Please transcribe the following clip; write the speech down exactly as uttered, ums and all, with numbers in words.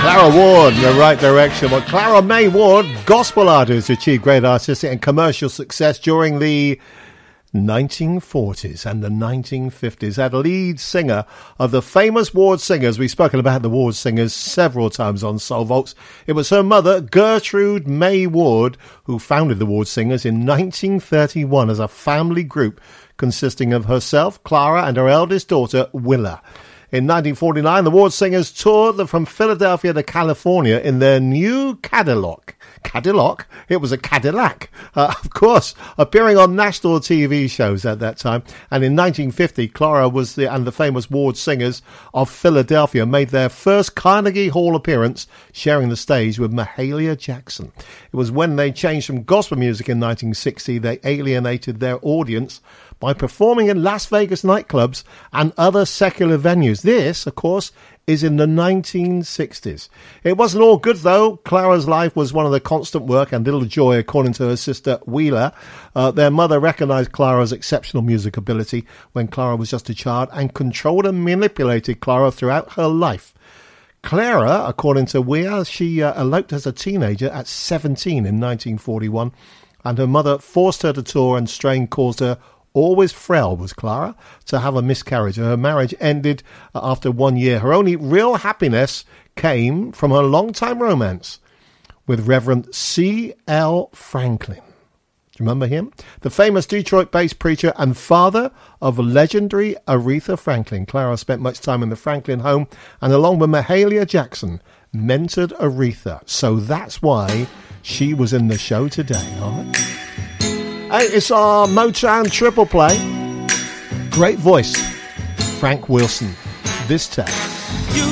Clara Ward in the right direction. Well, Clara May Ward, gospel artist, achieved great artistic and commercial success during the nineteen forties and the nineteen fifties. As lead singer of the famous Ward Singers. We've spoken about the Ward Singers several times on Soul Vaults. It was her mother, Gertrude May Ward, who founded the Ward Singers in nineteen thirty-one as a family group consisting of herself, Clara, and her eldest daughter, Willa. In nineteen forty-nine, the Ward Singers toured from Philadelphia to California in their new Cadillac. Cadillac? It was a Cadillac, uh, of course, appearing on national T V shows at that time. And in nineteen fifty, Clara was the, and the famous Ward Singers of Philadelphia made their first Carnegie Hall appearance, sharing the stage with Mahalia Jackson. It was when they changed from gospel music in nineteen sixty, they alienated their audience by performing in Las Vegas nightclubs and other secular venues. This, of course, is in the nineteen sixties. It wasn't all good, though. Clara's life was one of the constant work and little joy, according to her sister, Wheeler. Uh, their mother recognized Clara's exceptional music ability when Clara was just a child and controlled and manipulated Clara throughout her life. Clara, according to Wheeler, she uh, eloped as a teenager at seventeen in nineteen forty-one, and her mother forced her to tour, and strain caused her, always frail was Clara, to have a miscarriage. Her marriage ended after one year. Her only real happiness came from her long-time romance with Reverend C L Franklin. Do you remember him? The famous Detroit-based preacher and father of legendary Aretha Franklin. Clara spent much time in the Franklin home and, along with Mahalia Jackson, mentored Aretha. So that's why she was in the show today, all right? Hey, it's our Motown triple play. Great voice, Frank Wilson. This time.